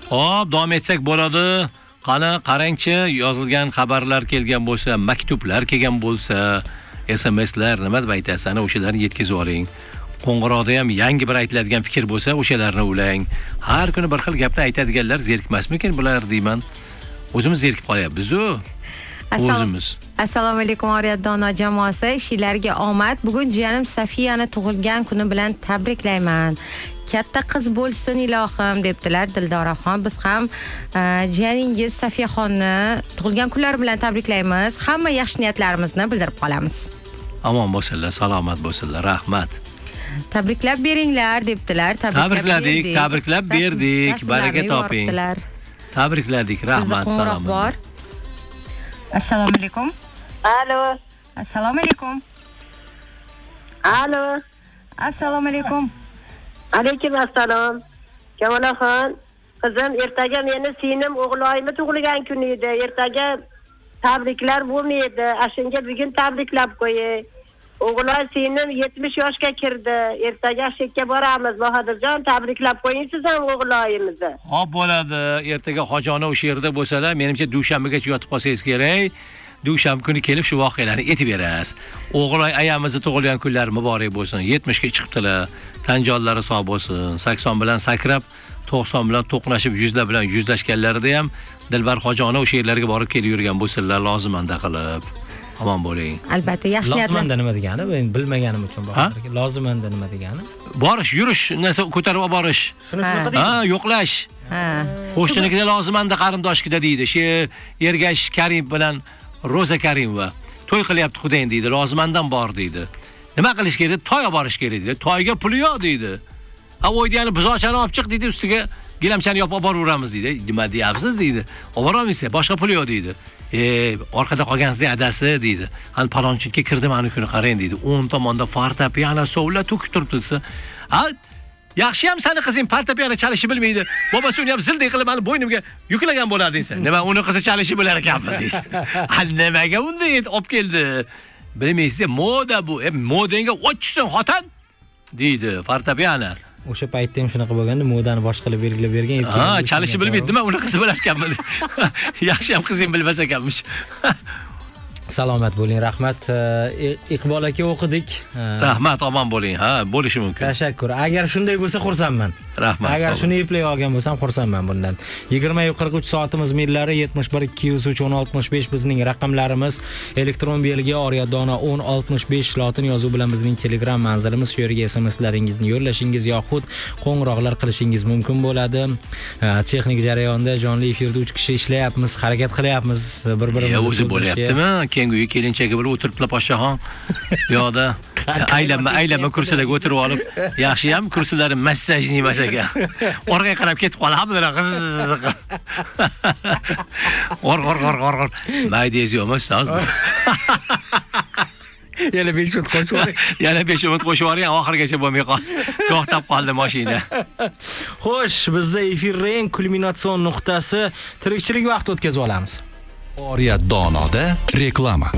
Xo'p, davom etsak bo'ladi. Qani, qarangchi, yozilgan xabarlar kelgan bo'lsa, maktublar kelgan bo'lsa, SMSlar nima deb aytasiz? Ana o'shalarni yetkazib oling. Qo'ng'iroqda ham yangi bir aytiladigan fikr bo'lsa, o'shalarni ulang. Har kuni bir xil gapni aytadiganlar zerikmasmikin bular deyman. O'zimiz zerikib qolyapmiz-ku. O'zimiz. Assalomu alaykum Oriyat Dono jamoasi, ishlarga omad. Bugun jiyanim Safiyani tug'ilgan kuni bilan tabriklayman. Katta qiz bo'lsin ilohim debdilar Dildoraxon. Biz ham jiyaningiz Safiyaxonni tug'ilgan kunlari bilan tabriklaymiz. Hamma yaxshi niyatlarimizni bildirib qolamiz. Omon bo'lsinlar, salomat bo'lsinlar. Rahmat. Tabriklab beringlar debdilar. Tabriklab berdik. Baraka toping. Tabrikladik. Rahmat, salomat. Assalomu alaykum. Alo. Assalomu alaykum. Alo. Assalomu alaykum. Alaykum assalom. Jamolaxon, qizim ertaga meni singlim o'g'loyimni tug'ilgan kuni edi. Ertaga tabriklar bo'lmaydi. Ashunga bugun tabriklab qo'ying. O'g'loy singlim 70 yoshga kirdi. Ertaga ashakka boramiz. Bahodirjon, tabriklab qo'ying siz ham o'g'loyimizni. Xo'p bo'ladi. Ertaga Xojona o'sha yerda bo'lsalar, menimcha dushanbagacha yotib qolsangiz kerak. Dushanba kuni kelib shu voqealarni aytib berasiz. O'g'loy ayamizni tug'ilgan kunlari muborak bo'lsin. 70 ga chiqibdilar. Tan jonlari sog' bo'lsin. 80 bilan sakrab, 90 bilan to'qnashib, yuzlar bilan yuzlashganlarida ham Dilbar Xojona o'sha yerlarga borib kelib yurgan bo'lsinlar, lozimanda qilib. Omon bo'ling. Albatta, yaxshi niyatlar. Lozimanda nima degani? Men bilmaganim uchun bor. Lozimanda nima degani? Borish, yurish, narsa ko'tarib borish. Shunaqa deydi. Yo'qlash. Qo'shninikida lozimanda qarindoshkida deydi. Shu Ergash Karim bilan Roza Karimova to'y qilyapti xudayin deydi. Lozimandan bor deydi. Nima qilish kerak? To'yga borish kerak deydi. To'yga puli yo'q deydi. O'ydiyani buzochani olib chiq deydi, ustiga gilamchani yopib boraveramiz deydi. Nima deyapsiz deydi. Olib olmaysiz, boshqa puli yo'q deydi. Orqada qolgansizda adasi deydi. Hani palonchilikka kirdim ana kuni qarang deydi. 10 tomonda fortepiano sovla to'kib turibdi. Yaxshi ham seni qizing fortepiano chalishni bilmaydi. Bobasi uni ham zilday qilib meni bo'ynimga yuklagan bo'ladi sen. Nima uni qizi chalishi bilar ekanmi deydi. Nimaga unday olib keldi? Bilmaysiz, moda bu. Modenga o'chsin xotin deydi fortepiano. O'sha paytda ham shunaqa bo'lganda modani boshqa qilib belgilab bergan. Chalishi bilmaydimi? Uni qizi bilar ekanmi? Yaxshi ham qizing bilmas ekanmish. Salomat bo'ling, rahmat. Iqbol aka o'qidik. Rahmat, omon bo'ling. Bo'lishi mumkin. Tashakkur. Agar shunday bo'lsa xursandman. Rahmat. Agar shuni eplay olgan bo'lsam xursandman bundan. 20:43 soatimiz millari 71 203 1065 bizning raqamlarimiz. Elektron belgi Oriyadona 1065 lotin yozuv bilan bizning Telegram manzilimiz. Shu yerga SMSlaringizni yo'llashingiz yoxud qo'ng'iroqlar qilishingiz mumkin bo'ladi. Texnik jarayonda jonli efirda 3 kishi ishlayapmiz, harakat qilyapmiz. Bir-birimizni o'zi bo'lyaptimi? Kenguyi kelinchagi bir o'tiriblar podshohon. Bu yoqda aylanma kursilarga o'tirib olib, yaxshi ham kursilari massajni emas ekan. Orqaga qarab ketib qoladi, qiziq. G'or. Maydangiz yo'qmi, ustoz? Yana 5 minut qo'shib yuboring. Yana 5 minut qo'shib yuboring, oxirigacha bo'lmay qoldi. To'xtab qoldi mashina. Xo'sh, bizda efirning eng kulminatsion nuqtasi tirikchilik vaqti o'tkazib olamiz. Oriyat Donoda reklama.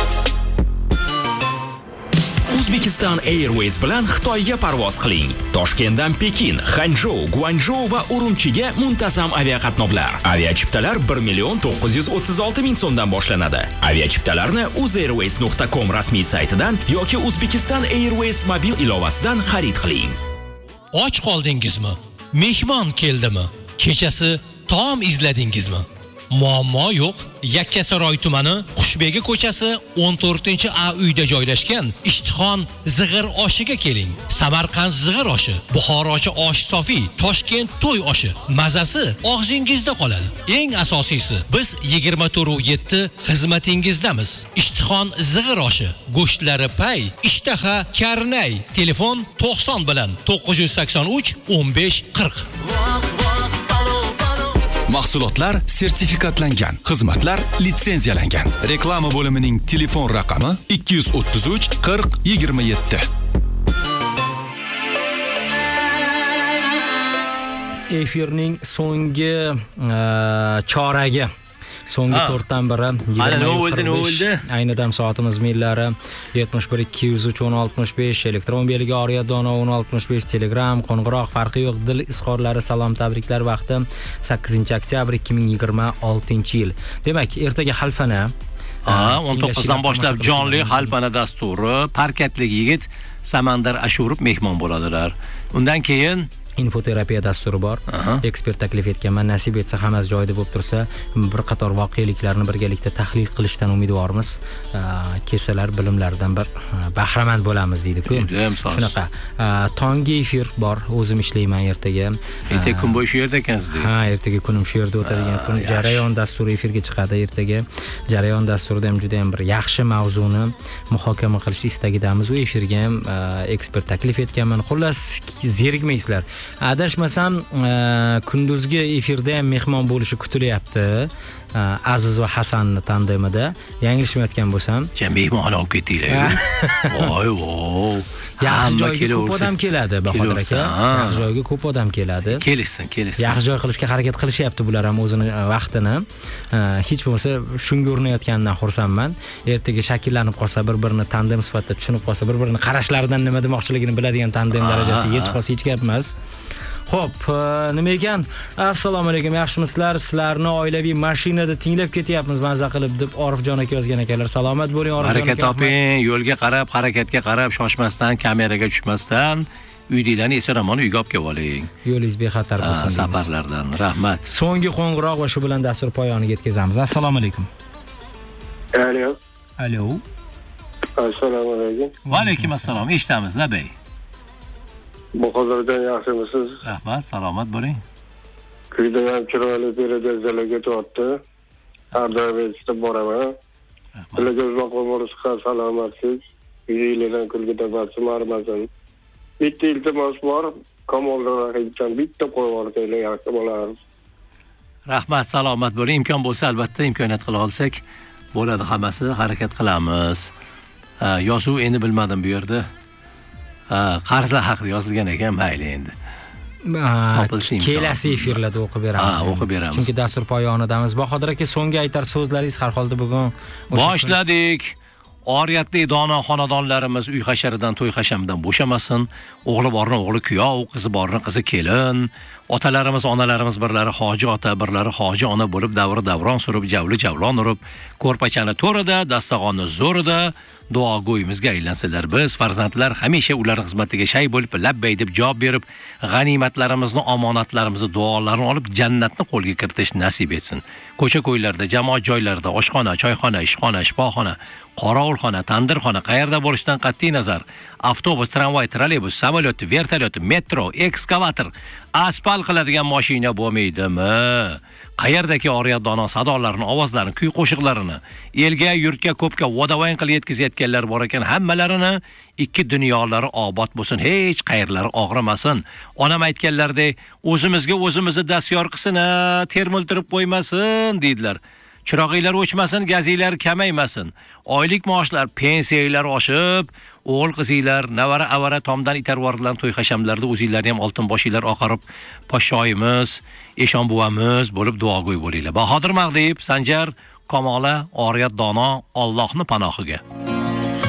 Uzbekistan Airways bilan Xitoyga parvoz qiling. Toshkentdan Pekin, Hanzhou, Guangzhou va Urumchiga muntazam aviaqatnovlar. Aviachiptalar 1,936,000 so'mdan boshlanadi. Aviachiptalarni uzairways.com rasmiy saytidan yoki Uzbekistan Airways mobil ilovasidan xarid qiling. Och qoldingizmi? Mehmon keldimi? Kechasi taom izladingizmi? Muammo yo'q. Yakkasaroy tumani Qushbegi ko'chasi 14-A uyda joylashgan Ishtixon zig'ir oshiga keling. Samarqand zig'ir oshi, Buxorochi osh sofi, Toshkent to'y oshi. Mazasi og'zingizda qoladi. Eng asosiysi, biz 24/7 xizmatingizdamiz. Ishtixon zig'ir oshi, go'shtlari pay, ishtaha karnay. Telefon 90 bilan 983 15 40. Mahsulotlar sertifikatlangan, xizmatlar litsenziyalangan. Reklama bo'limining telefon raqami 233 40 27. Efirning so'nggi choragi So'nggi 4 dan biri 20:45. Ayni dam soatimiz millari 71 203 1065 elektron belgi Oriyat Dono 1065 Telegram qo'ng'iroq farqi yo'q dil izhorlari salom tabriklar vaqti 8-oktyabr 2026-yil. Demak, ertaga Xalfana 19 dan boshlab jonli Xalfana dasturi parketlik yigit Samandar Ashurov mehmon bo'ladilar. Undan keyin infoterapiya dasturi bor. Ekspert taklif etganman, nasib etsa hammasi joyida bo'lib tursa, bir qator voqeliklarni birgalikda tahlil qilishdan umidvormiz. Kesalar bilimlardan bir bahramand bo'lamiz deydi-ku. Shunaqa. Tongi efir bor, o'zim ishlayman ertaga. Ertaga kun bo'yi shu yerda ekansiz. Ertaga kunim shu yerda o'tadigan kun. Jarayon dasturi efirga chiqadi ertaga. Jarayon dasturida ham juda ham bir yaxshi mavzuni muhokama qilish istagidamiz. U efirga ham ekspert taklif etganman. Xullas, zerikmaysizlar. Adashmasam kunduzgi efirda ham mehmon bo'lishi kutilyapti. Aziz va Hasanni tandemida yanglishmayotgan bo'lsam, mehmon olib ketinglar. Voy. Yaxshi joyga ko'p odam keladi, Bahodir aka. Yaxshi joyga ko'p odam keladi. Kelishsin. Yaxshi joy qilishga harakat qilishyapti bular ham o'zini vaqtini. Hech bo'lmasa shunga urinayotganidan xursandman. Ertaga shakllanib qolsa, bir-birini tandem sifatida tushunib qolsa, bir-birini qarashlaridan nima demoqchiligini biladigan tandem darajasiga yetib qolsa hech gap emas. Xo'p, nima ekan? Assalomu alaykum, yaxshimisizlar? Sizlarni oilaviy mashinada tinglab ketyapmiz mazza qilib deb Orifjon aka yozgan ekanlar. Salomat bo'ling Orifjon aka. Harakat toping, yo'lga qarab, harakatga qarab, shoshmasdan, kameraga tushmasdan, uyinglarni eson-omon uyga olib kelib oling. Yo'lingiz bexatar bo'lsin. Safarlardan rahmat. So'nggi qo'ng'iroq va shu bilan dastur poyoniga yetkazamiz. Assalomu alaykum. Alo. Assalomu alaykum. Va alaykum assalom. Eshitamiz, labay. Muhozirdan yaxshimisiz? Rahmat, salomat bo'ling. Quyida ham chiroyli peredazalarga tortdi. Har doim eshitib boraman. Sizlarga uzoq umr sihat salomatlik, uyinglardan kulgi tabassum armasin. Bitta iltimos bor, Kamoldan Rahimjon bitta qo'yib yuborsanglar yaxshi bo'lardi. Rahmat, salomat bo'ling. Imkon bo'lsa albatta imkoniyat qila olsak bo'ladi, hammasi harakat qilamiz. Yozuv endi bilmadim bu yerda. Qarzlar haqida yozilgan ekan, mayli endi. Kelasi efirlarda o'qib beramiz. O'qib beramiz. Chunki dastur poyonidamiz. Bahodir aka, so'nggi aytar so'zlaringiz har holda bugun boshladik. Oriyatli dono xonadonlarimiz uy hasharidan, to'y hashamidan bo'shamasin. O'g'li borni o'g'li kuyov, qizi borni qizi kelin. Otalarimiz, onalarimiz birlari hoji ota, birlari hoji ona bo'lib davron surib, javli javlon urib, ko'rpachani to'rida, dastag'onni zo'rida duogo'yimizga aylansalar biz farzandlar hamisha ularning xizmatiga shay bo'lib labbay deb javob berib, g'animatlarimizni, omonatlarimizni, duolarini olib jannatni qo'lga kiritish nasib etsin. Ko'cha-ko'ylarda, jamoat joylarida, oshxona, choyxona, ishxona, shifoxona, qorovulxona, tandirxona qayerda bo'lishidan qat'iy nazar, avtobus, tramvay, trolleybus, samolyot, vertolyot, metro, ekskavator, asfalt qiladigan mashina bo'lmaydimi? Qayerdagi Oriyat Dono sadolarini, ovozlarini, kuy qo'shiqlarini elga, yurtga, ko'pga vodavang qilib yetkazayotganlar bor ekan, hammalarini ikki dunyolari obod bo'lsin, hech qayrlari og'rimasin. Onam aytganlaridek, o'zimizni dastyor qilsin, termiltirib qo'ymasin deydilar. Chirog'inglar o'chmasin, gazinglar kamaymasin. Oylik maoshlar, pensiyalar oshib, o'g'il qizinglar, navara avara tomdan itarvordilar to'y hashamlarda o'zinglarni ham oltin boshinglar oqarib, poshshoyimiz, eshon buvamiz bo'lib duogo'y bo'linglar. Bahodir Mag'dib, Sanjar, Kamola, Oriyat Dono, Allohning panohiga.